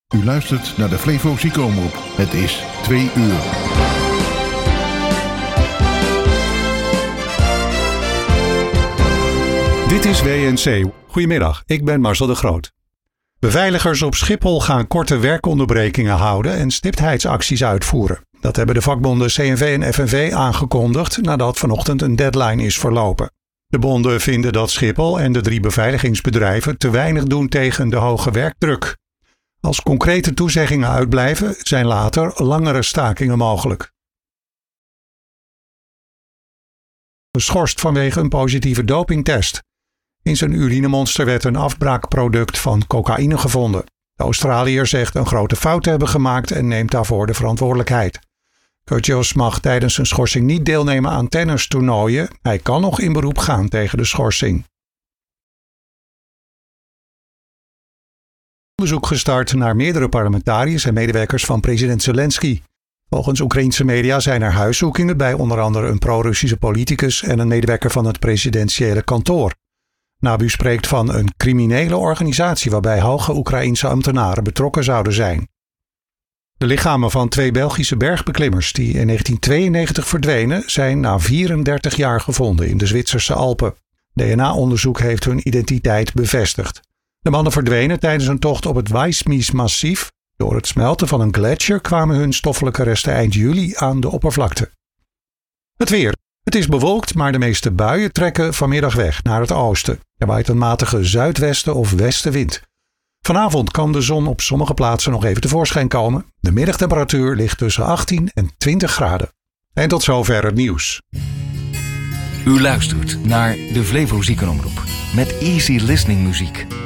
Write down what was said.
U luistert naar de Flevo Ziekenomroep. Het is 2 uur. Dit is WNC. Goedemiddag, ik ben Marcel de Groot. Beveiligers op Schiphol gaan korte werkonderbrekingen houden en stiptheidsacties uitvoeren. Dat hebben de vakbonden CNV en FNV aangekondigd nadat vanochtend een deadline is verlopen. De bonden vinden dat Schiphol en de 3 beveiligingsbedrijven te weinig doen tegen de hoge werkdruk. Als concrete toezeggingen uitblijven, zijn later langere stakingen mogelijk. Geschorst vanwege een positieve dopingtest. In zijn urinemonster werd een afbraakproduct van cocaïne gevonden. De Australiër zegt een grote fout te hebben gemaakt en neemt daarvoor de verantwoordelijkheid. Kyrgios mag tijdens zijn schorsing niet deelnemen aan tennistoernooien. Hij kan nog in beroep gaan tegen de schorsing. Onderzoek gestart naar meerdere parlementariërs en medewerkers van president Zelensky. Volgens Oekraïense media zijn er huiszoekingen bij onder andere een pro-Russische politicus en een medewerker van het presidentiële kantoor. NABU spreekt van een criminele organisatie waarbij hoge Oekraïense ambtenaren betrokken zouden zijn. De lichamen van 2 Belgische bergbeklimmers die in 1992 verdwenen zijn na 34 jaar gevonden in de Zwitserse Alpen. DNA-onderzoek heeft hun identiteit bevestigd. De mannen verdwenen tijdens een tocht op het Wijsmies-massief. Door het smelten van een gletsjer kwamen hun stoffelijke resten eind juli aan de oppervlakte. Het weer. Het is bewolkt, maar de meeste buien trekken vanmiddag weg naar het oosten. Er waait een matige zuidwesten of westenwind. Vanavond kan de zon op sommige plaatsen nog even tevoorschijn komen. De middagtemperatuur ligt tussen 18 en 20 graden. En tot zover het nieuws. U luistert naar de Flevo Ziekenomroep met easy listening muziek.